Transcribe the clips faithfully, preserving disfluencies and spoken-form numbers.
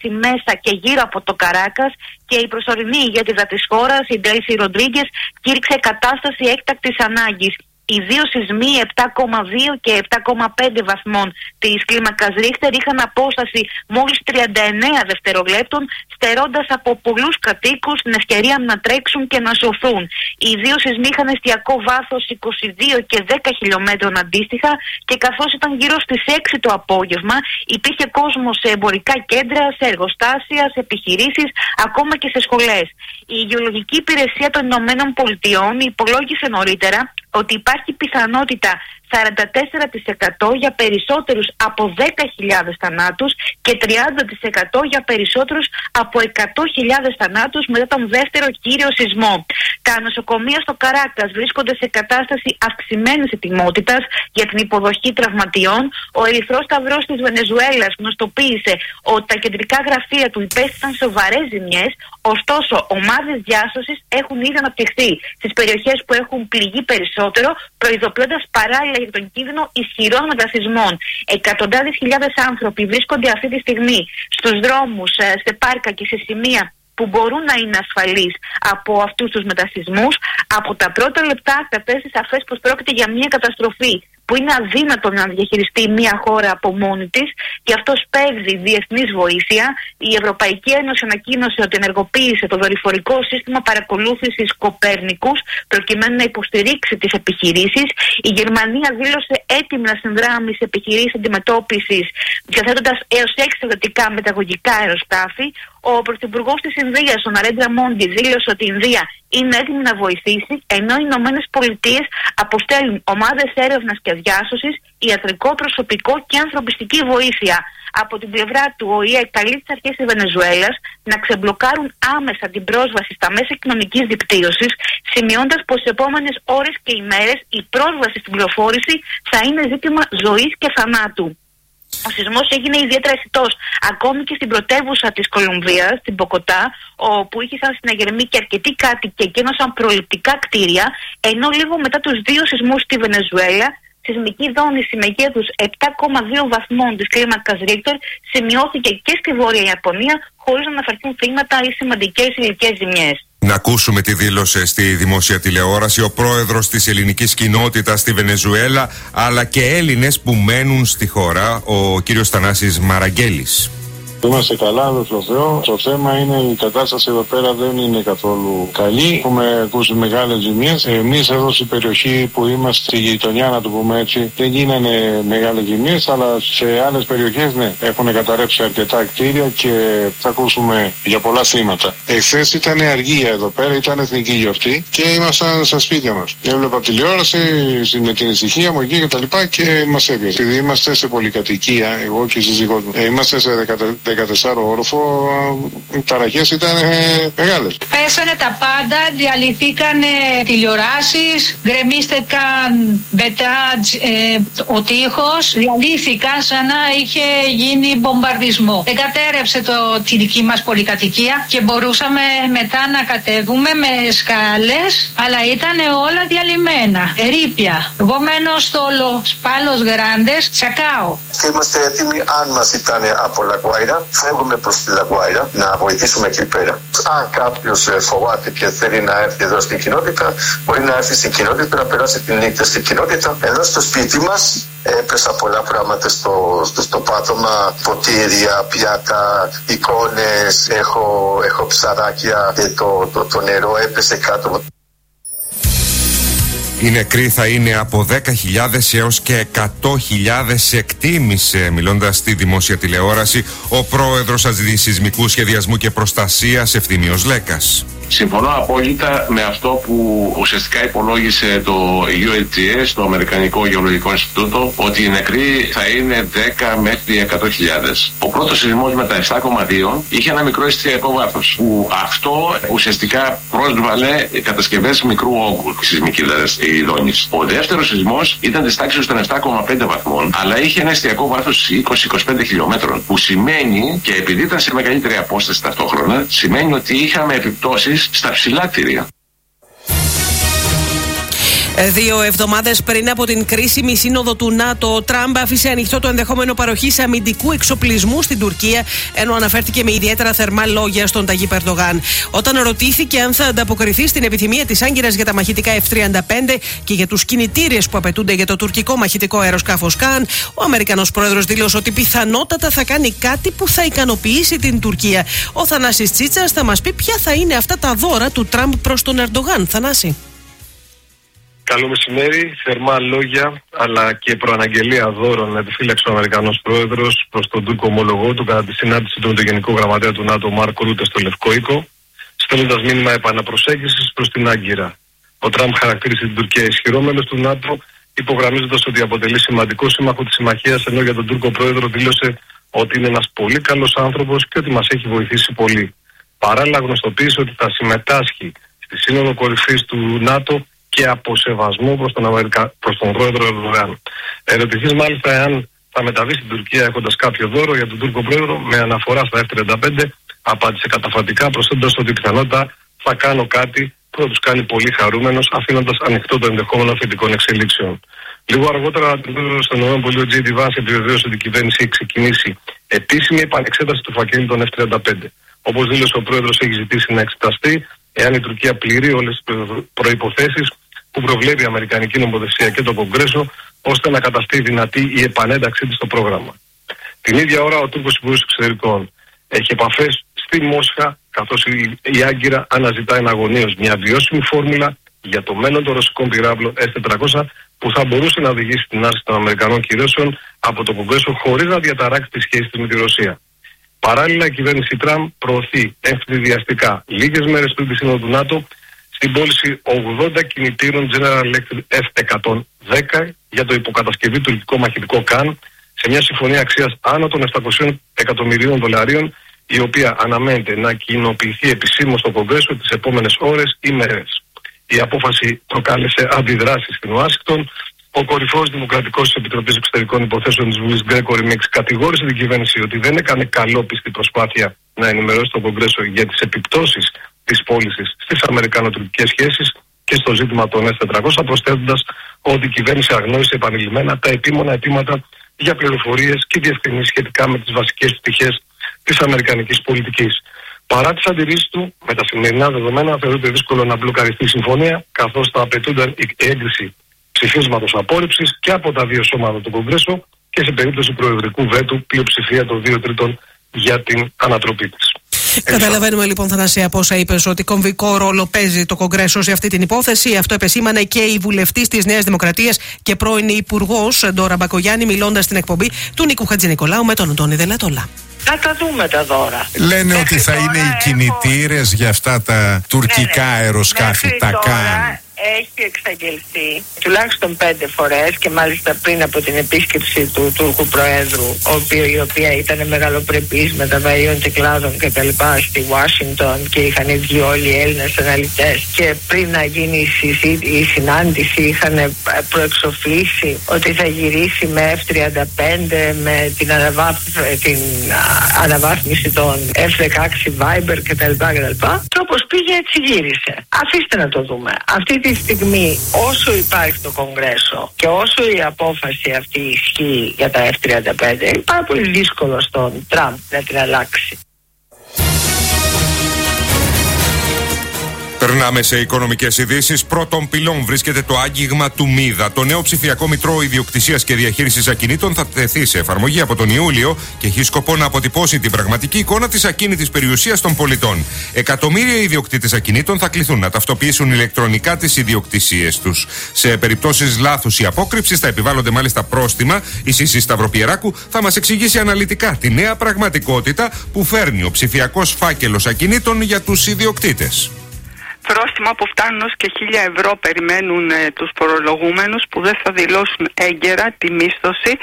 μέσα και γύρω από το Καράκας και η προσωρινή ηγέτιδα της χώρας, η Ντέλσι Ροντρίγκες, κήρυξε κατάσταση έκτακτης ανάγκης. Οι δύο σεισμοί επτά κόμμα δύο και επτά κόμμα πέντε βαθμών της κλίμακας Ρίχτερ είχαν απόσταση μόλις τριάντα εννέα δευτερολέπτων, στερώντας από πολλούς κατοίκους την ευκαιρία να τρέξουν και να σωθούν. Οι δύο σεισμοί είχαν εστιακό βάθος είκοσι δύο και δέκα χιλιόμετρων αντίστοιχα και καθώς ήταν γύρω στις έξι το απόγευμα, υπήρχε κόσμος σε εμπορικά κέντρα, σε εργοστάσια, σε επιχειρήσεις, ακόμα και σε σχολές. Η Γεωλογική Υπηρεσία των Ηνωμένων Πολιτειών υπολόγισε νωρίτερα ότι υπάρχει πιθανότητα σαράντα τέσσερα τοις εκατό για περισσότερους από δέκα χιλιάδες θανάτους και τριάντα τοις εκατό για περισσότερους από εκατό χιλιάδες θανάτους μετά τον δεύτερο κύριο σεισμό. Τα νοσοκομεία στο Καράκας βρίσκονται σε κατάσταση αυξημένης ετοιμότητας για την υποδοχή τραυματιών. Ο Ερυθρός Σταυρός της Βενεζουέλας γνωστοποίησε ότι τα κεντρικά γραφεία του υπέστησαν σοβαρές ζημιές, ωστόσο ομάδες διάσωσης έχουν ήδη αναπτυχθεί στις περιοχές που έχουν πληγεί περισσότερο, προειδοποιώντας παράλληλα για τον κίνδυνο ισχυρών μετασεισμών. Εκατοντάδες χιλιάδες άνθρωποι βρίσκονται αυτή τη στιγμή στους δρόμους, σε πάρκα και σε σημεία που μπορούν να είναι ασφαλείς από αυτούς τους μετασεισμούς. Από τα πρώτα λεπτά κατέστη σαφές πως πρόκειται για μια καταστροφή που είναι αδύνατο να διαχειριστεί μια χώρα από μόνη της και αυτό σπέβδει διεθνής βοήθεια. Η Ευρωπαϊκή Ένωση ανακοίνωσε ότι ενεργοποίησε το δορυφορικό σύστημα παρακολούθησης Κοπέρνικους προκειμένου να υποστηρίξει τις επιχειρήσεις. Η Γερμανία δήλωσε έτοιμη να συνδράμει σε επιχειρήσεις αντιμετώπισης, διαθέτοντας έως έξι στρατιωτικά μεταγωγικά αεροσκάφη. Ο Πρωθυπουργός της Ινδίας, ο Ναρέντρα Μόντι, δήλωσε ότι η Ινδία είναι έτοιμη να βοηθήσει, ενώ οι Ηνωμένες Πολιτείες αποστέλνουν ομάδες έρευνας και διάσωσης, ιατρικό προσωπικό και ανθρωπιστική βοήθεια. Από την πλευρά του, ο ΟΗΕ καλεί τις αρχές της Βενεζουέλας να ξεμπλοκάρουν άμεσα την πρόσβαση στα μέσα κοινωνικής δικτύωσης, σημειώντας πως στις επόμενες ώρες και ημέρες η πρόσβαση στην πληροφόρηση θα είναι ζήτημα ζωής και θανάτου. Ο σεισμός έγινε ιδιαίτερα αισθητός ακόμη και στην πρωτεύουσα της Κολομβίας, την Μποκοτά, όπου είχαν συναγερμοί και αρκετοί κάτοικοι και εκένωσαν προληπτικά κτίρια, ενώ λίγο μετά τους δύο σεισμούς στη Βενεζουέλα, σεισμική δόνηση μεγέθους επτά κόμμα δύο βαθμών της κλίμακας Ρίχτερ σημειώθηκε και στη Βόρεια Ιαπωνία, χωρίς να αναφερθούν θύματα ή σημαντικές υλικές ζημιές. Να ακούσουμε τι δήλωσε στη δημόσια τηλεόραση ο πρόεδρος της ελληνικής κοινότητας στη Βενεζουέλα, αλλά και Έλληνες που μένουν στη χώρα, ο κύριος Θανάσης Μαραγκέλης. Είμαστε καλά, δόξα τω Θεώ. Το θέμα είναι η κατάσταση εδώ πέρα δεν είναι καθόλου καλή. Έχουμε ακούσει μεγάλες ζημιές. Εμείς εδώ στην περιοχή που είμαστε, στη γειτονιά, να το πούμε έτσι, δεν γίνανε μεγάλες ζημιές, αλλά σε άλλες περιοχές ναι, έχουν καταρρεύσει αρκετά κτίρια και θα ακούσουμε για πολλά θύματα. Εχθές ήταν αργία εδώ πέρα, ήταν εθνική γιορτή και ήμασταν στα σπίτια μας. Έβλεπα τηλεόραση με την ησυχία μου εκεί και τα λοιπά και μας έπιασε. Επειδή είμαστε σε πολυκατοικία, εγώ και η σύζυγός μου, είμαστε σε δεκατέσσερα όροφο, οι ταραχές ήταν ε, μεγάλες. Πέσανε τα πάντα, διαλυθήκαν τηλεοράσεις, γκρεμίστηκαν μπετάτζ, ε, ο τείχος, διαλύθηκαν σαν να είχε γίνει μπομπαρδισμό. Εγκατέρευσε το, τη δική μας πολυκατοικία και μπορούσαμε μετά να κατέβουμε με σκάλες, αλλά ήταν όλα διαλυμένα, ερείπια. Εγώ μένω στο Σπάλος Γράντες, Τσακάο. Και είμαστε έτοιμοι αν μας ήταν από Λαγκουάιρα. Φεύγουμε προς τη Λαγκουάιρα να βοηθήσουμε εκεί πέρα. Αν κάποιος φοβάται και θέλει να έρθει εδώ στην κοινότητα, μπορεί να έρθει στην κοινότητα, να περάσει τη νύχτα στην κοινότητα. Εδώ στο σπίτι μας έπεσα πολλά πράγματα στο, στο, στο πάτωμα, ποτήρια, πιάτα, εικόνες, έχω, έχω ψαράκια και το, το, το νερό έπεσε κάτω. Οι νεκροί θα είναι από δέκα χιλιάδες έως και εκατό χιλιάδες, εκτίμησε, μιλώντας στη δημόσια τηλεόραση, ο πρόεδρος Αντισυσμικού Σχεδιασμού και Προστασίας, Ευθύμιος Λέκας. Συμφωνώ απόλυτα με αυτό που ουσιαστικά υπολόγισε το γιου ελ τζι ες, το Αμερικανικό Γεωλογικό Ινστιτούτο, ότι οι νεκροί θα είναι δέκα μέχρι εκατό χιλιάδες. Ο πρώτος σεισμός με τα επτά κόμμα δύο είχε ένα μικρό εστιακό βάθος, που αυτό ουσιαστικά πρόσβαλε κατασκευές μικρού όγκου, σεισμική δηλαδή δόνης. Ο δεύτερος σεισμός ήταν της τάξης των επτά κόμμα πέντε βαθμών, αλλά είχε ένα εστιακό βάθος είκοσι με είκοσι πέντε χιλιόμετρων, που σημαίνει, και επειδή ήταν σε μεγαλύτερη απόσταση ταυτόχρονα, σημαίνει ότι είχαμε επιπτώσεις στα ψηλά κτίρια. Δύο εβδομάδες πριν από την κρίσιμη σύνοδο του ΝΑΤΟ, ο Τραμπ άφησε ανοιχτό το ενδεχόμενο παροχής αμυντικού εξοπλισμού στην Τουρκία, ενώ αναφέρθηκε με ιδιαίτερα θερμά λόγια στον Ταγίπ Ερντογάν. Όταν ρωτήθηκε αν θα ανταποκριθεί στην επιθυμία της Άγκυρας για τα μαχητικά εφ τριάντα πέντε και για τους κινητήριες που απαιτούνται για το τουρκικό μαχητικό αεροσκάφος Καν, ο Αμερικανός πρόεδρος δήλωσε ότι πιθανότατα θα κάνει κάτι που θα ικανοποιήσει την Τουρκία. Ο Θανάσης Τσίτσας θα μας πει ποια θα είναι αυτά τα δώρα του Τραμπ προς τον Ερντογάν. Θανάση. Καλό μεσημέρι, θερμά λόγια αλλά και προαναγγελία δώρων επιφύλαξε ο Αμερικανός πρόεδρος προς τον Τούρκο ομολογό του κατά τη συνάντηση του με τον Γενικό Γραμματέα του ΝΑΤΟ Μάρκ Ρούτε στο Λευκό Οίκο, στέλνοντας μήνυμα επαναπροσέγγισης προς την Άγκυρα. Ο Τραμπ χαρακτήρισε την Τουρκία ισχυρό μέλος του ΝΑΤΟ, υπογραμμίζοντας ότι αποτελεί σημαντικό σύμμαχο της συμμαχίας, ενώ για τον Τούρκο πρόεδρο δήλωσε ότι είναι ένας πολύ καλός άνθρωπος και ότι μας έχει βοηθήσει πολύ. Παράλληλα, γνωστοποίησε ότι θα συμμετάσχει στη Σύνοδο Κορυφής του ΝΑΤΟ και από σεβασμό προς τον, Αμερικα... προς τον πρόεδρο Ερντογάν. Ερωτηθείς μάλιστα εάν θα μεταβεί στην Τουρκία έχοντας κάποιο δώρο για τον Τούρκο πρόεδρο με αναφορά στα εφ τριάντα πέντε, απάντησε καταφατικά προσθέτοντας ότι πιθανότητα θα κάνω κάτι που θα τους κάνει πολύ χαρούμενος, αφήνοντας ανοιχτό το ενδεχόμενο θετικών εξελίξεων. Λίγο αργότερα, τον πρόεδρο των ΗΠΑ, ο Τζέι ντι Vance, επιβεβαίωσε ότι η κυβέρνηση έχει ξεκινήσει επίσημη επανεξέταση του φακέλου των εφ τριάντα πέντε. Όπως δήλωσε ο πρόεδρος, έχει ζητήσει να εξεταστεί εάν η Τουρκία πληρεί όλες τις προϋποθέσεις που προβλέπει η Αμερικανική νομοθεσία και το Κογκρέσο, ώστε να καταστεί δυνατή η επανένταξή της στο πρόγραμμα. Την ίδια ώρα, ο Τούρκος Υπουργός Εξωτερικών έχει επαφές στη Μόσχα, καθώς η, η Άγκυρα αναζητά εναγωνίως μια βιώσιμη φόρμουλα για το μέλλον των ρωσικών πυράβλων ες τετρακόσια, που θα μπορούσε να οδηγήσει στην άρση των Αμερικανών κυρώσεων από το Κογκρέσο χωρίς να διαταράξει τις σχέσεις της με τη Ρωσία. Παράλληλα, η κυβέρνηση Τραμπ προωθεί ευθυδιαστικά λίγες μέρες πριν τη Σύνοδο του ΝΑΤΟ στην πώληση ογδόντα κινητήρων General Electric εφ εκατόν δέκα για το υποκατασκευή τουρκικό μαχητικό Καν, σε μια συμφωνία αξίας άνω των επτακόσιων εκατομμυρίων δολαρίων, η οποία αναμένεται να κοινοποιηθεί επισήμως στο Κογκρέσο τις επόμενες ώρες ή μέρες. Η απόφαση προκάλεσε αντιδράσεις στην Ουάσιγκτον. Ο κορυφαίος δημοκρατικός της Επιτροπής Εξωτερικών Υποθέσεων της Βουλής, Γκρέκορι Μίξ, κατηγόρησε την κυβέρνηση ότι δεν έκανε καλόπιστη προσπάθεια να ενημερώσει το Κογκρέσο για τις επιπτώσεις της πώλησης στις αμερικανο-τουρκικές σχέσεις και στο ζήτημα των ες τετρακόσια, προσθέτοντας ότι η κυβέρνηση αγνόησε επανειλημμένα τα επίμονα αιτήματα για πληροφορίες και διευκρινήσεις σχετικά με τις βασικές πτυχές της αμερικανικής πολιτικής. Παρά τις αντιρρήσεις του, με τα σημερινά δεδομένα θεωρείται δύσκολο να μπλοκαριστεί η συμφωνία, καθώς θα απαιτούνταν η έγκριση ψηφίσματος απόρριψης και από τα δύο σώματα του Κογκρέσο και σε περίπτωση προεδρικού βέτου πλειοψηφία των δύο τρίτων για την ανατροπή της. Καταλαβαίνουμε λοιπόν, Θανασία, από όσα είπες, ότι κομβικό ρόλο παίζει το Κογκρέσο σε αυτή την υπόθεση. Αυτό επεσήμανε και η βουλευτής της Νέας Δημοκρατίας και πρώην υπουργός Ντόρα Μπακογιάννη, μιλώντας στην εκπομπή του Νίκου Χατζηνικολάου με τον Αντώνη Δελατόλα. Θα τα δούμε τα δώρα. Λένε μέχρι ότι θα είναι οι κινητήρες έχω... για αυτά τα τουρκικά ναι, αεροσκάφη, τα Καν. Έχει εξαγγελθεί τουλάχιστον πέντε φορές και μάλιστα πριν από την επίσκεψη του Τούρκου Προέδρου, ο οποίο, η οποία ήταν μεγαλοπρεπής με τα βαΐων κυκλάδων και τα λοιπά στη Ουάσιγκτον και είχαν βγει όλοι οι Έλληνες αναλυτές, και πριν να γίνει η, συζή, η συνάντηση είχαν προεξοφλήσει ότι θα γυρίσει με εφ τριάντα πέντε, με την, αναβάθ, την αναβάθμιση των εφ δεκαέξι Viber κτλ. Και όπως πήγε έτσι γύρισε. Αφήστε να το δούμε. Αυτή τη στιγμή, όσο υπάρχει το Κογκρέσο και όσο η απόφαση αυτή ισχύει για τα εφ τριάντα πέντε, είναι πάρα πολύ δύσκολο στον Τραμπ να την αλλάξει. Περνάμε σε οικονομικές ειδήσεις. Πρώτον πυλών βρίσκεται το άγγιγμα του Μίδα. Το νέο ψηφιακό μητρό ιδιοκτησίας και διαχείρισης ακινήτων θα τεθεί σε εφαρμογή από τον Ιούλιο και έχει σκοπό να αποτυπώσει την πραγματική εικόνα της ακίνητης περιουσίας των πολιτών. Εκατομμύρια ιδιοκτήτες ακινήτων θα κληθούν να ταυτοποιήσουν ηλεκτρονικά τις ιδιοκτησίες τους. Σε περιπτώσεις λάθους ή απόκρυψης θα επιβάλλονται μάλιστα πρόστιμα. Η Σύση Σταυροπιεράκου θα μας εξηγήσει αναλυτικά τη νέα πραγματικότητα που φέρνει ο ψηφιακός φάκελος ακινήτων για τους ιδιοκτήτες. Πρόστιμα που φτάνουν ως και χίλια ευρώ περιμένουν ε, τους φορολογούμενους που δεν θα δηλώσουν έγκαιρα τη μίσθωση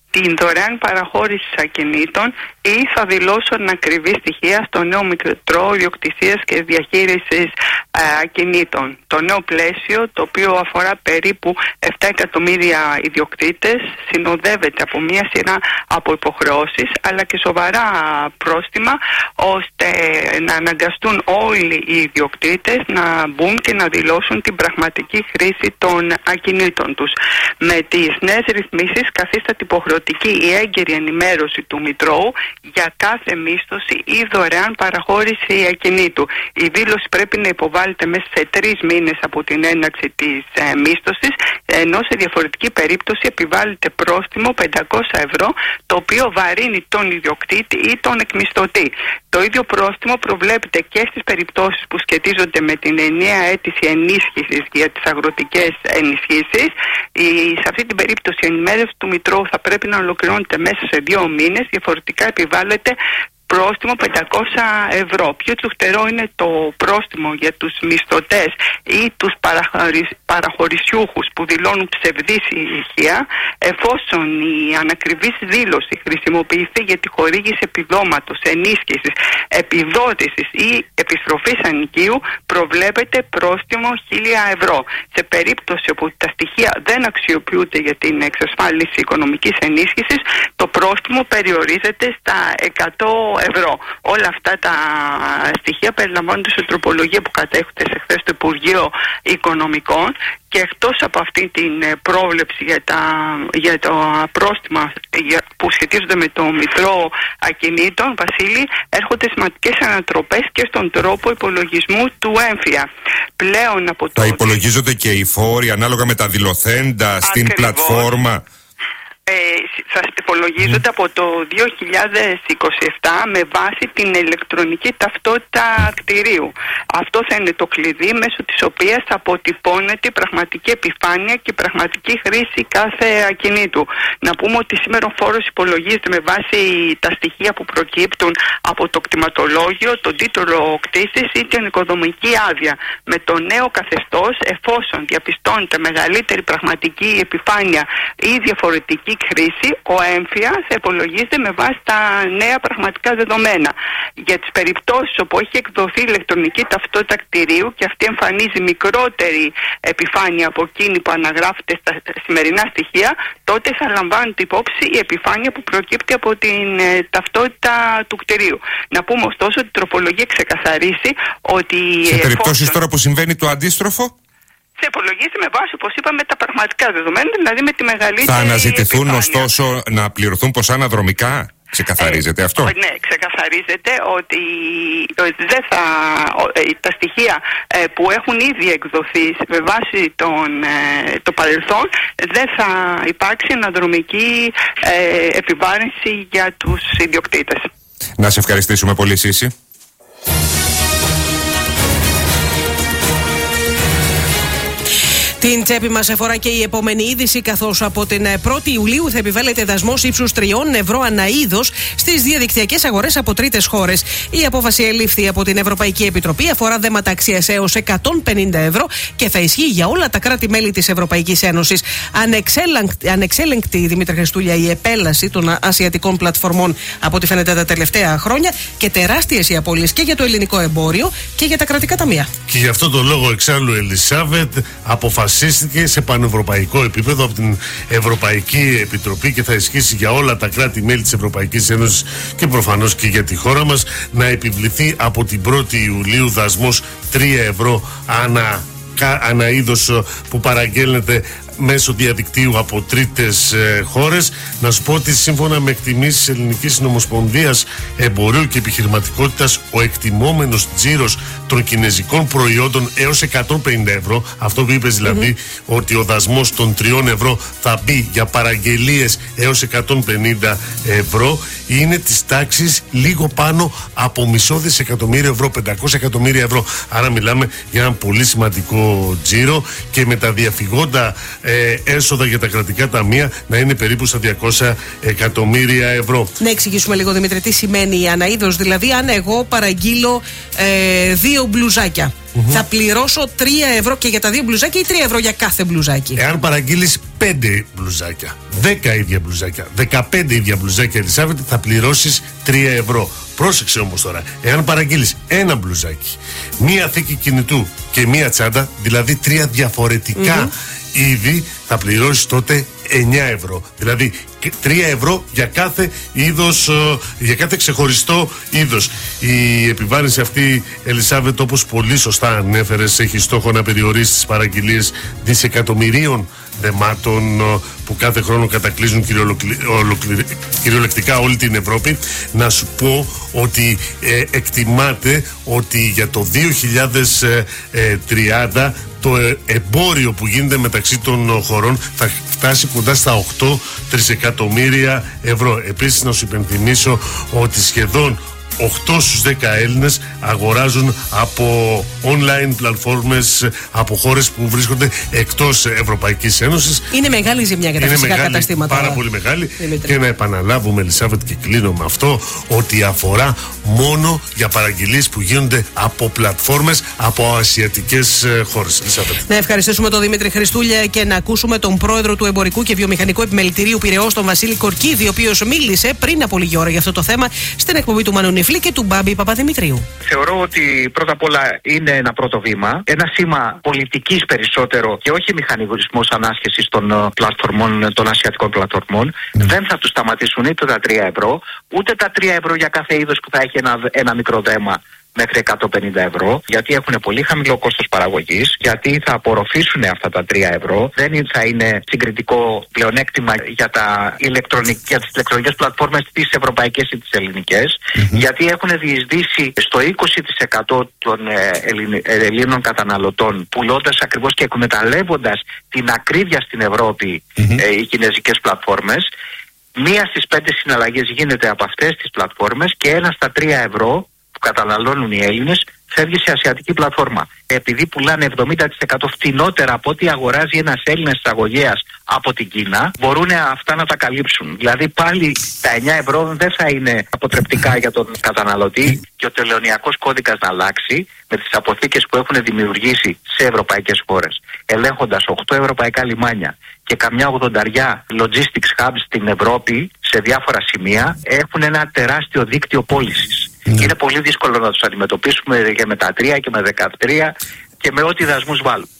την δωρεάν παραχώρηση ακινήτων ή θα δηλώσουν ακριβή στοιχεία στο νέο Μητρό Ιδιοκτησίας και Διαχείρισης ε, Ακινήτων. Το νέο πλαίσιο, το οποίο αφορά περίπου επτά εκατομμύρια ιδιοκτήτες, συνοδεύεται από μια σειρά από υποχρεώσεις αλλά και σοβαρά πρόστιμα, ώστε να αναγκαστούν όλοι οι ιδιοκτήτες να μπουν και να δηλώσουν την πραγματική χρήση των ακινήτων τους. Με τις νέες ρυθμίσεις καθίσταται υποχρεωτική η έγκαιρη ενημέρωση του Μητρώου για κάθε μίσθωση ή δωρεάν παραχώρηση ακινήτου. Η δήλωση πρέπει να υποβάλλεται μέσα σε τρεις μήνες από την έναρξη της ε, μίσθωσης, ενώ σε διαφορετική περίπτωση επιβάλλεται πρόστιμο πεντακόσια ευρώ, το οποίο βαρύνει τον ιδιοκτήτη ή τον εκμισθωτή. Το ίδιο πρόστιμο προβλέπεται και στις περιπτώσεις που σχετίζονται με την ενιαία αίτηση ενίσχυσης για τις αγροτικές ενισχύσεις. Η, σε αυτή την περίπτωση η ενημέρωση του Μητρώου θα πρέπει να ολοκληρώνεται μέσα σε δύο μήνες, διαφορετικά επιβάλλεται πρόστιμο πεντακόσια ευρώ. Πιο τσουχτερό είναι το πρόστιμο για τους μισθωτές ή τους παραχωρησ... παραχωρησιούχους που δηλώνουν ψευδή στοιχεία, εφόσον η ανακριβής δήλωση χρησιμοποιηθεί για τη χορήγηση επιδόματος, ενίσχυσης, επιδότησης ή επιστροφής ανοικίου, προβλέπεται πρόστιμο χίλια ευρώ. Σε περίπτωση όπου τα στοιχεία δεν αξιοποιούνται για την εξασφάλιση οικονομικής ενίσχυσης, το πρόστιμο περιορίζεται στα εκατό ευρώ. Όλα αυτά τα στοιχεία περιλαμβάνονται σε τροπολογία που κατέχονται σε χθες το Υπουργείο Οικονομικών, και εκτός από αυτή την πρόβλεψη για τα, για το πρόστιμα που σχετίζονται με το Μητρό Ακινήτων, Βασίλη, έρχονται σημαντικές ανατροπές και στον τρόπο υπολογισμού του έμφυα. Πλέον από το... Θα υπολογίζονται και οι φόροι ανάλογα με τα δηλωθέντα στην Ακριβώς. πλατφόρμα. Ε, θα υπολογίζονται mm. από το δύο χιλιάδες είκοσι επτά με βάση την ηλεκτρονική ταυτότητα κτηρίου. Αυτό θα είναι το κλειδί μέσω της οποίας θα αποτυπώνεται η πραγματική επιφάνεια και η πραγματική χρήση κάθε ακινήτου. Να πούμε ότι σήμερα ο φόρος υπολογίζεται με βάση τα στοιχεία που προκύπτουν από το κτηματολόγιο, τον τίτλο κτήσης ή την οικοδομική άδεια. Με το νέο καθεστώς, εφόσον διαπιστώνεται μεγαλύτερη πραγματική επιφάνεια ή διαφορετική χρήση, ο έμφυα θα υπολογίζεται με βάση τα νέα πραγματικά δεδομένα. Για τις περιπτώσεις όπου έχει εκδοθεί ηλεκτρονική ταυτότητα κτηρίου και αυτή εμφανίζει μικρότερη επιφάνεια από εκείνη που αναγράφεται στα σημερινά στοιχεία, τότε θα λαμβάνεται υπόψη η επιφάνεια που προκύπτει από την ε, ταυτότητα του κτηρίου. Να πούμε ωστόσο ότι η τροπολογία ξεκαθαρίσει ότι... Σε περιπτώσεις εφόσον... τώρα που συμβαίνει το αντίστροφο, σε υπολογίζεται με βάση, όπως είπαμε, τα πραγματικά δεδομένα, δηλαδή με τη μεγαλύτερη. θα αναζητηθούν επιφάνεια. ωστόσο να πληρωθούν ποσά αναδρομικά. Ξεκαθαρίζεται ε, αυτό. Ναι, ξεκαθαρίζεται ότι δεν θα, τα στοιχεία που έχουν ήδη εκδοθεί με βάση τον, το παρελθόν, δεν θα υπάρξει αναδρομική επιβάρυνση για τους ιδιοκτήτες. Να σε ευχαριστήσουμε πολύ, Σύση. Την τσέπη μας αφορά και η επόμενη είδηση, καθώς από την πρώτη Ιουλίου θα επιβάλλεται δασμός ύψους τριών ευρώ ανά είδος στις διαδικτυακές αγορές από τρίτες χώρες. Η απόφαση ελήφθη από την Ευρωπαϊκή Επιτροπή, αφορά δέματα αξίας έως εκατόν πενήντα ευρώ και θα ισχύει για όλα τα κράτη-μέλη της Ευρωπαϊκής Ένωσης. Ανεξέλεγκτη, ανεξέλεγκτη Δημήτρη Χριστούλια, η επέλαση των ασιατικών πλατφορμών από ό,τι φαίνεται τα τελευταία χρόνια, και τεράστιες οι απώλειες και για το ελληνικό εμπόριο και για τα κρατικά ταμεία. Και γι' αυτό το λόγο, εξάλλου, Ελισάβετ, αποφασίστηκε σε πανευρωπαϊκό επίπεδο από την Ευρωπαϊκή Επιτροπή και θα ισχύσει για όλα τα κράτη-μέλη της Ευρωπαϊκής Ένωσης και προφανώς και για τη χώρα μας, να επιβληθεί από την πρώτη Ιουλίου δασμός τρία ευρώ ανά, ανά είδος που παραγγέλνεται μέσω διαδικτύου από τρίτες ε, χώρες. Να σου πω ότι σύμφωνα με εκτιμήσεις της Ελληνικής Συνομοσπονδίας Εμπορίου και Επιχειρηματικότητας, ο εκτιμόμενος τζίρος των κινέζικων προϊόντων έως εκατόν πενήντα ευρώ, αυτό που είπες δηλαδή, mm-hmm. ότι ο δασμός των τριών ευρώ θα μπει για παραγγελίες έως εκατόν πενήντα ευρώ, είναι της τάξης λίγο πάνω από μισό δισεκατομμύριο ευρώ, πεντακόσια εκατομμύρια ευρώ. Άρα μιλάμε για ένα πολύ σημαντικό τζίρο, και με τα διαφυγόντα Ε, έσοδα για τα κρατικά ταμεία να είναι περίπου στα διακόσια εκατομμύρια ευρώ. Να εξηγήσουμε λίγο, Δημήτρη, τι σημαίνει η αναείδος. Δηλαδή, αν εγώ παραγγείλω ε, δύο μπλουζάκια, Mm-hmm. Θα πληρώσω τρία ευρώ και για τα δύο μπλουζάκια ή τρία ευρώ για κάθε μπλουζάκι? Εάν παραγγείλεις πέντε μπλουζάκια, δέκα ίδια μπλουζάκια, δεκαπέντε ίδια μπλουζάκια, Ελισάβετ, θα πληρώσεις τρία ευρώ. Πρόσεξε όμως τώρα, εάν παραγγείλεις ένα μπλουζάκι, μία θήκη κινητού και μία τσάντα, δηλαδή τρία διαφορετικά mm-hmm. είδη, θα πληρώσεις τότε εννιά ευρώ. Δηλαδή τρία ευρώ για κάθε είδος, για κάθε ξεχωριστό είδος. Η επιβάρυνση αυτή, Ελισάβετ, όπως πολύ σωστά ανέφερες, έχει στόχο να περιορίσει τις παραγγελίες δισεκατομμυρίων δεμάτων που κάθε χρόνο κατακλείζουν κυριολεκτικά όλη την Ευρώπη. Να σου πω ότι ε, εκτιμάται ότι για το δύο χιλιάδες τριάντα το εμπόριο που γίνεται μεταξύ των χωρών θα φτάσει κοντά στα οκτώ τρισεκατομμύρια ευρώ. Επίσης, να σου υπενθυμίσω ότι σχεδόν οκτώ στους δέκα Έλληνες αγοράζουν από online πλατφόρμες από χώρες που βρίσκονται εκτός Ευρωπαϊκής Ένωσης. Είναι μεγάλη ζημιά για τα φυσικά μεγάλη, καταστήματα. Πάρα πολύ μεγάλη. Δημήτρη. Και να επαναλάβουμε, Ελισάβετ, και κλείνω με αυτό, ότι αφορά μόνο για παραγγελίες που γίνονται από πλατφόρμες από ασιατικές χώρες. Ελισάβετ. Να ευχαριστήσουμε τον Δημήτρη Χριστούλια και να ακούσουμε τον πρόεδρο του Εμπορικού και Βιομηχανικού Επιμελητηρίου Πειραιώς, τον Βασίλη Κορκίδη, ο οποίος μίλησε πριν από λίγη ώρα για αυτό το θέμα στην εκπομπή του Μανου Νιφλή και του Μπάμπη Παπαδημητρίου. Θεωρώ ότι πρώτα απ' όλα είναι ένα πρώτο βήμα, ένα σήμα πολιτικής περισσότερο και όχι μηχανισμός ανάσχεσης των πλατφορμών, των ασιατικών πλατφορμών. Mm. Δεν θα τους σταματήσουν είτε τα τρία ευρώ, ούτε τα τρία ευρώ για κάθε είδος που θα έχει ένα, ένα μικρό δέμα μέχρι εκατόν πενήντα ευρώ, γιατί έχουν πολύ χαμηλό κόστος παραγωγής, γιατί θα απορροφήσουν αυτά τα τρία ευρώ, δεν θα είναι συγκριτικό πλεονέκτημα για, τα ηλεκτρονικ... για τις ηλεκτρονικές πλατφόρμες τις ευρωπαϊκές ή τις ελληνικές, mm-hmm. γιατί έχουν διεισδύσει στο είκοσι τοις εκατό των ε, Ελλην... Ελλήνων καταναλωτών, πουλώντας ακριβώς και εκμεταλλεύοντας την ακρίβεια στην Ευρώπη mm-hmm. ε, οι κινέζικες πλατφόρμες. Μία στις πέντε συναλλαγές γίνεται από αυτές τις πλατφόρμες και ένα στα τρία ευρώ που καταναλώνουν οι Έλληνες φεύγει σε ασιατική πλατφόρμα. Επειδή πουλάνε εβδομήντα τοις εκατό φτηνότερα από ό,τι αγοράζει ένας Έλληνας εισαγωγέας από την Κίνα, μπορούν αυτά να τα καλύψουν. Δηλαδή πάλι τα εννιά ευρώ δεν θα είναι αποτρεπτικά για τον καταναλωτή και ο τελωνειακός κώδικας να αλλάξει με τις αποθήκες που έχουν δημιουργήσει σε ευρωπαϊκές χώρες, ελέγχοντας οκτώ ευρωπαϊκά λιμάνια και καμιά ογδονταριά logistics hubs στην Ευρώπη σε διάφορα σημεία, έχουν ένα τεράστιο δίκτυο πώλησης. Mm. Είναι πολύ δύσκολο να τους αντιμετωπίσουμε και με τα τρία και με δεκατρία και με ό,τι δασμούς βάλουν.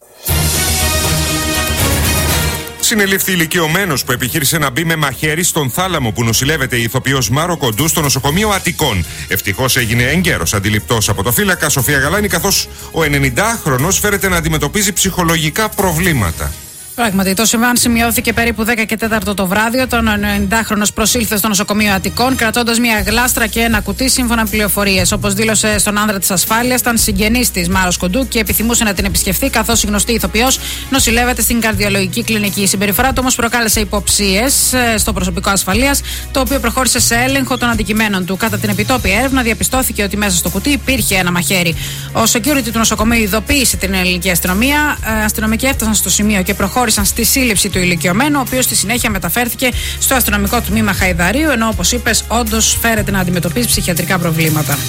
Συνελήφθη ηλικιωμένος που επιχείρησε να μπει με μαχαίρι στον θάλαμο που νοσηλεύεται η ηθοποιός Μάρο Κοντού στο νοσοκομείο Αττικών. Ευτυχώς έγινε έγκαιρος αντιληπτός από το φύλακα Σοφία Γαλάνη, καθώς ο ενενηντάχρονος φέρεται να αντιμετωπίζει ψυχολογικά προβλήματα. Πράγματι, το συμβάν σημειώθηκε περίπου δέκα και τέσσερα το βράδυ, όταν ο ενενηντάχρονος προσήλθε στο νοσοκομείο Αττικών, κρατώντας μια γλάστρα και ένα κουτί, σύμφωνα με πληροφορίες. Όπως δήλωσε στον άνδρα της ασφάλειας, ήταν συγγενής της Μάρος Κοντού και επιθυμούσε να την επισκεφθεί, καθώς η γνωστή ηθοποιός νοσηλεύεται στην καρδιολογική κλινική. Η συμπεριφορά του όμως προκάλεσε υποψίες στο προσωπικό ασφαλείας, το οποίο προχώρησε σε έλεγχο των αντικειμένων του. Κατά την επιτόπια έρευνα, διαπιστώθηκε ότι μέσα στο κουτί υπήρχε ένα μαχαίρι. Ο security του νοσοκομείου ειδοποίησε την ελληνική αστυνομία. Αστυνομικοί έφτασαν στο σημείο και προχώρησαν στη σύλληψη του ηλικιωμένου, ο οποίος στη συνέχεια μεταφέρθηκε στο αστυνομικό τμήμα Χαϊδαρίου, ενώ, όπως είπες, όντως φέρεται να αντιμετωπίσει ψυχιατρικά προβλήματα.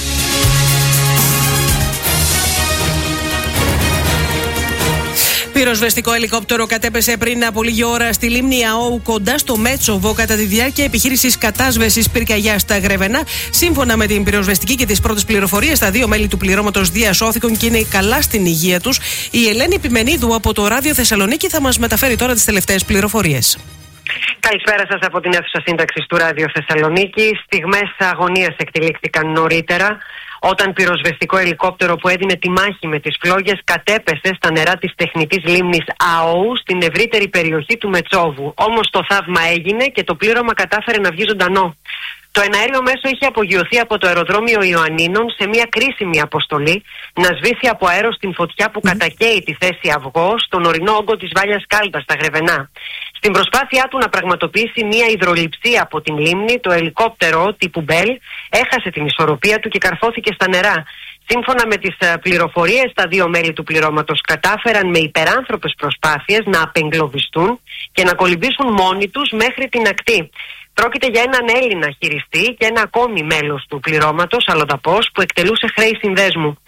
Πυροσβεστικό ελικόπτερο κατέπεσε πριν από λίγη ώρα στη λίμνη Αόου κοντά στο Μέτσοβο κατά τη διάρκεια επιχείρησης κατάσβεσης πυρκαγιάς στα Γρεβενά. Σύμφωνα με την πυροσβεστική και τις πρώτες πληροφορίες, τα δύο μέλη του πληρώματος διασώθηκαν και είναι καλά στην υγεία τους. Η Ελένη Επιμενίδου από το Ράδιο Θεσσαλονίκη θα μας μεταφέρει τώρα τις τελευταίες πληροφορίες. Καλησπέρα σας από την αίθουσα σύνταξης του Ράδιο Θεσσαλονίκη. Στιγμές αγωνίας εκτελήχθηκαν νωρίτερα, όταν πυροσβεστικό ελικόπτερο που έδινε τη μάχη με τις φλόγες κατέπεσε στα νερά της τεχνητής λίμνης Αόου στην ευρύτερη περιοχή του Μετσόβου. Όμως το θαύμα έγινε και το πλήρωμα κατάφερε να βγει ζωντανό. Το εναέριο μέσο είχε απογειωθεί από το αεροδρόμιο Ιωαννίνων σε μια κρίσιμη αποστολή να σβήσει από αέρος την φωτιά που κατακαίει τη θέση Αυγό στον ορεινό όγκο της Βάλιας Κάλτας στα Γρεβενά. Στην προσπάθειά του να πραγματοποιήσει μια υδρολειψία από την λίμνη, το ελικόπτερο τύπου Μπέλ έχασε την ισορροπία του και καρφώθηκε στα νερά. Σύμφωνα με τις πληροφορίες, τα δύο μέλη του πληρώματος κατάφεραν με υπεράνθρωπες προσπάθειες να απεγκλωβιστούν και να κολυμπήσουν μόνοι τους μέχρι την ακτή. Πρόκειται για έναν Έλληνα χειριστή και ένα ακόμη μέλος του πληρώματος, αλλοδαπός, που εκτελούσε χρέη συνδέσμου.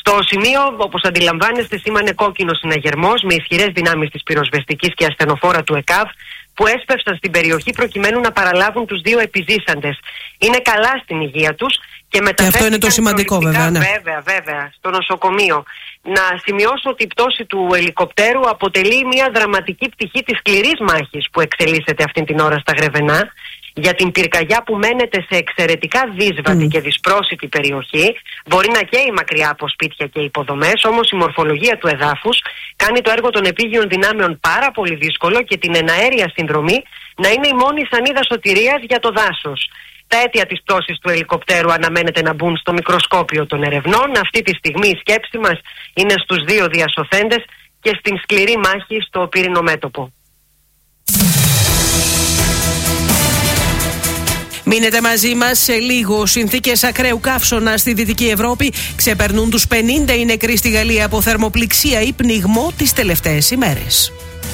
Το σημείο, όπως αντιλαμβάνεστε, σήμανε κόκκινο συναγερμός με ισχυρές δυνάμεις της πυροσβεστικής και ασθενοφόρα του ΕΚΑΒ που έσπευσαν στην περιοχή προκειμένου να παραλάβουν τους δύο επιζήσαντες. Είναι καλά στην υγεία τους και μεταφέρθηκαν. Και αυτό είναι το σημαντικό, βέβαια. Ναι. Βέβαια, βέβαια, στο νοσοκομείο. Να σημειώσω ότι η πτώση του ελικοπτέρου αποτελεί μια δραματική πτυχή της σκληρής μάχης που εξελίσσεται αυτή την ώρα στα Γρεβενά για την πυρκαγιά που μένεται σε εξαιρετικά δύσβατη mm. και δυσπρόσιτη περιοχή. Μπορεί να καίει μακριά από σπίτια και υποδομές, όμως η μορφολογία του εδάφους κάνει το έργο των επίγειων δυνάμεων πάρα πολύ δύσκολο και την εναέρια συνδρομή να είναι η μόνη σανίδα σωτηρίας για το δάσος. Τα αίτια της πτώσης του ελικοπτέρου αναμένεται να μπουν στο μικροσκόπιο των ερευνών. Αυτή τη στιγμή η σκέψη μας είναι στους δύο διασωθέντες και στην σκληρή μάχη στο πύρινο μέτωπο. Μείνετε μαζί μας σε λίγο. Συνθήκες ακραίου καύσωνα στη Δυτική Ευρώπη ξεπερνούν τους πενήντα οι νεκροί στη Γαλλία από θερμοπληξία ή πνιγμό τις τελευταίες ημέρες.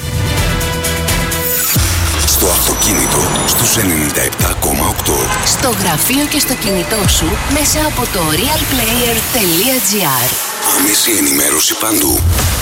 Στο αυτοκίνητο στους ενενήντα επτά κόμμα οκτώ. Στο γραφείο και στο κινητό σου μέσα από το real player τελεία gr. Άμεση ενημέρωση παντού.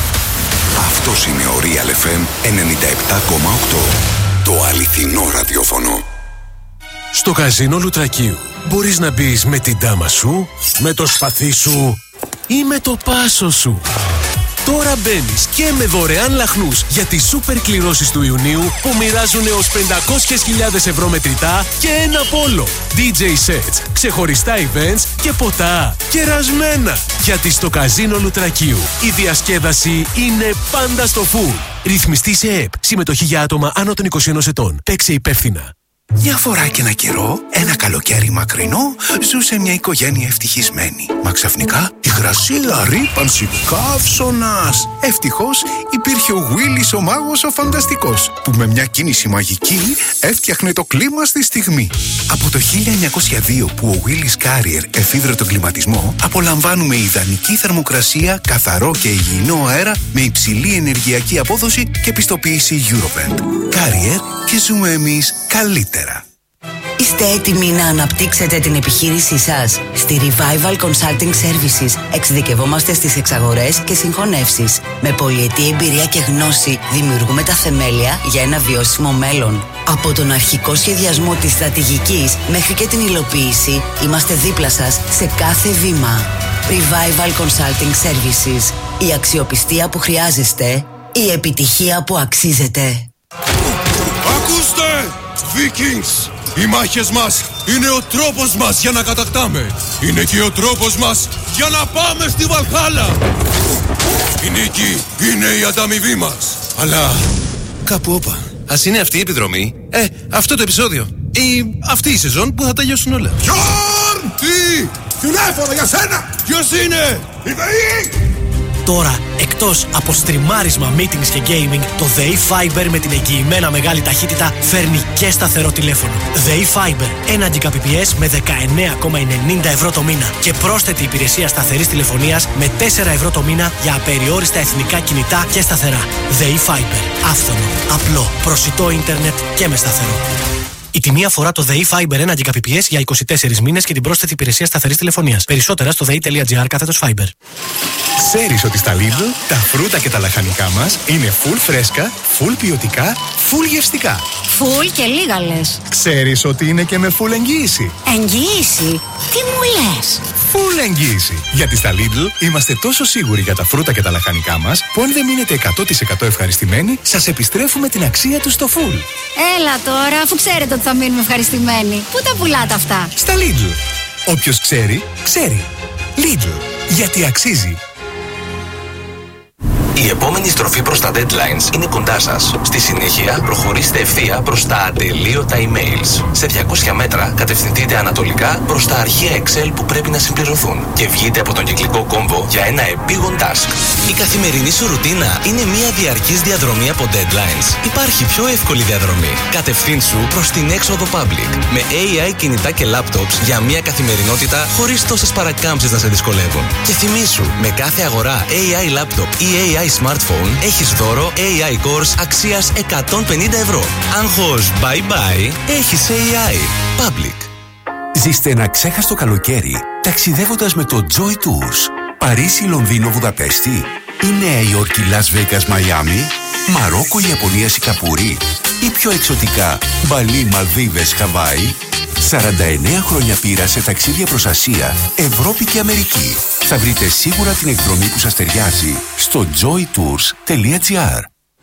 Αυτός είναι ο Real εφ εμ ενενήντα επτά κόμμα οκτώ. Το αληθινό ραδιόφωνο. Στο καζίνο Λουτρακίου μπορείς να μπεις με την τάμα σου, με το σπαθί σου ή με το πάσο σου. Τώρα μπαίνεις και με δωρεάν λαχνούς για τις σούπερ κληρώσεις του Ιουνίου που μοιράζουν έως πεντακόσιες χιλιάδες ευρώ μετρητά και ένα πόλο. ντι τζέι sets, ξεχωριστά events και ποτά κερασμένα. Γιατί στο καζίνο Λουτρακίου η διασκέδαση είναι πάντα στο full. Ρυθμιστή σε ΕΠ. Συμμετοχή για άτομα άνω των είκοσι ενός ετών. Παίξε υπεύθυνα. Μια φορά και ένα καιρό, ένα καλοκαίρι μακρινό, ζούσε μια οικογένεια ευτυχισμένη. Μα ξαφνικά, υγρασία, ρύπανση, καύσωνας. Ευτυχώς υπήρχε ο Γουίλης ο μάγος ο φανταστικός, που με μια κίνηση μαγική έφτιαχνε το κλίμα στη στιγμή. Από το χίλια εννιακόσια δύο που ο Γουίλης Carrier εφήβρε τον κλιματισμό, απολαμβάνουμε ιδανική θερμοκρασία, καθαρό και υγιεινό αέρα με υψηλή ενεργειακή απόδοση και πιστοποίηση Eurovent. Carrier, και ζούμε εμείς καλύτερα. Είστε έτοιμοι να αναπτύξετε την επιχείρησή σας? Στη Revival Consulting Services εξειδικευόμαστε στις εξαγορές και συγχωνεύσεις. Με πολυετή εμπειρία και γνώση δημιουργούμε τα θεμέλια για ένα βιώσιμο μέλλον. Από τον αρχικό σχεδιασμό της στρατηγικής μέχρι και την υλοποίηση, είμαστε δίπλα σας σε κάθε βήμα. Revival Consulting Services. Η αξιοπιστία που χρειάζεστε, η επιτυχία που αξίζετε. Ακούστε! Vikings! Οι μάχες μας είναι ο τρόπος μας για να κατακτάμε. Είναι και ο τρόπος μας για να πάμε στη Βαλχάλα. Η νίκη είναι η ανταμοιβή μας. Αλλά κάπου όπα. Ας είναι αυτή η επιδρομή. Ε, αυτό το επεισόδιο. Ή αυτή η σεζόν που θα τελειώσουν όλα. Γιόρν! Τι! Τηλέφωνο για σένα! Ποιος είναι? Η ΔΕΗ! Τώρα, εκτός από στριμάρισμα, meetings και gaming, το ΔΕΗ Fiber με την εγγυημένα μεγάλη ταχύτητα φέρνει και σταθερό τηλέφωνο. ΔΕΗ Fiber, ένα Gbps με δεκαεννέα κόμμα ενενήντα ευρώ το μήνα και πρόσθετη υπηρεσία σταθερής τηλεφωνίας με τέσσερα ευρώ το μήνα για απεριόριστα εθνικά κινητά και σταθερά. ΔΕΗ Fiber, άφθονο, απλό, προσιτό ίντερνετ και με σταθερό. Η τιμή αφορά το ΔΕΗ Fiber ένα Gbps για είκοσι τέσσερις μήνες και την πρόσθετη υπηρεσία σταθερής τηλεφωνίας. Περισσότερα στο δei.gr κάθετος Fiber. Ξέρεις ότι στα Lidl τα φρούτα και τα λαχανικά μας είναι full φρέσκα, full ποιοτικά, full γευστικά. Full και λίγα λες. Ξέρεις ότι είναι και με full εγγύηση. Εγγύηση? Τι μου λες? Full εγγύηση. Γιατί στα Lidl είμαστε τόσο σίγουροι για τα φρούτα και τα λαχανικά μας που αν δεν μείνετε εκατό τοις εκατό ευχαριστημένοι, σας επιστρέφουμε την αξία τους στο full. Έλα τώρα, αφού ξέρετε ότι θα μείνουμε ευχαριστημένοι. Πού τα πουλάτε αυτά? Στα Lidl. Όποιος ξέρει, ξέρει. Lidl. Γιατί αξίζει. Η επόμενη στροφή προς τα deadlines είναι κοντά σας. Στη συνέχεια, προχωρήστε ευθεία προς τα ατελείωτα emails. Σε διακόσια μέτρα, κατευθυνθείτε ανατολικά προς τα αρχεία Excel που πρέπει να συμπληρωθούν και βγείτε από τον κυκλικό κόμβο για ένα επίγον task. Η καθημερινή σου ρουτίνα είναι μια διαρκής διαδρομή από deadlines. Υπάρχει πιο εύκολη διαδρομή. Κατευθύνσου προς την έξοδο public με έι άι κινητά και laptops για μια καθημερινότητα χωρίς τόσες παρακάμψεις να σε δυσκολεύουν. Και θυμήσου, με κάθε αγορά έι άι laptop ή έι άι smartphone έχεις δώρο έι άι Cores αξίας εκατόν πενήντα ευρώ. Άγχος bye bye, έχεις έι άι. Public. Ζήστε ένα ξέχαστο καλοκαίρι ταξιδεύοντας με το Joy Tours. Παρίσι, Λονδίνο, Βουδαπέστη. Η Νέα Υόρκη, Λας Βέγκας, Μαϊάμι. Μαρόκο, Ιαπωνία, Σιγκαπούρη. Ή πιο εξωτικά, Μπαλί, Μαλδίβες, Χαβάη. σαράντα εννέα χρόνια πείρα σε ταξίδια προς Ασία, Ευρώπη και Αμερική. Θα βρείτε σίγουρα την εκδρομή που σας ταιριάζει στο τζόι τουρς τελεία τζι άρ.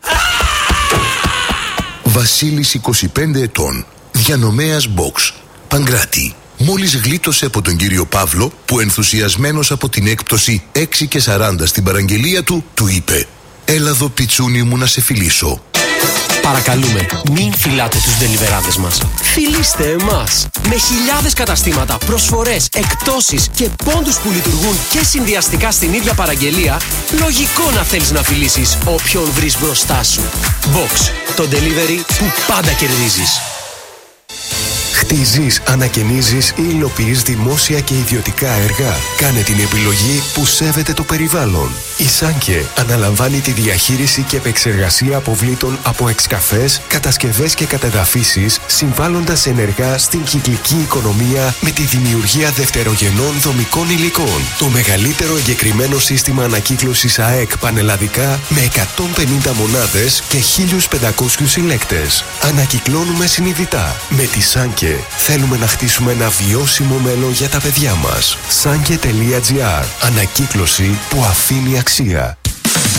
Βασίλης, είκοσι πέντε ετών, διανομέας Box, Παγκράτη. Μόλις γλίτωσε από τον κύριο Παύλο που ενθουσιασμένος από την έκπτωση έξι και σαράντα στην παραγγελία του, του είπε «Έλα εδώ πιτσούνι μου να σε φιλήσω». Παρακαλούμε, μην φυλάτε τους ντελιβεράδες μας. Φιλήστε εμάς. Με χιλιάδες καταστήματα, προσφορές, εκπτώσεις και πόντους που λειτουργούν και συνδυαστικά στην ίδια παραγγελία, λογικό να θέλεις να φιλήσεις όποιον βρεις μπροστά σου. Box, το delivery που πάντα κερδίζεις. Χτίζεις, ανακαινίζεις ή υλοποιείς δημόσια και ιδιωτικά έργα. Κάνε την επιλογή που σέβεται το περιβάλλον. Η Σάνκε αναλαμβάνει τη διαχείριση και επεξεργασία αποβλήτων από εξκαφές, κατασκευές και κατεδαφίσεις, συμβάλλοντας ενεργά στην κυκλική οικονομία με τη δημιουργία δευτερογενών δομικών υλικών. Το μεγαλύτερο εγκεκριμένο σύστημα ανακύκλωσης ΑΕΚ πανελλαδικά με εκατόν πενήντα μονάδες και χίλιους πεντακόσιους συλλέκτες. Ανακυκλώνουμε συνειδητά. Με τη Σάνκε θέλουμε να χτίσουμε ένα βιώσιμο μέλλον για τα παιδιά μας. Σάνκε τελεία τζι άρ. Ανακύκλωση που αφήνει αξία.